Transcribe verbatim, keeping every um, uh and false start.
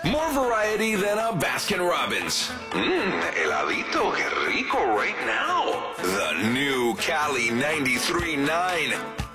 More variety than a Baskin-Robbins. Mmm, heladito, que rico right now. The new Cali ninety-three point nine.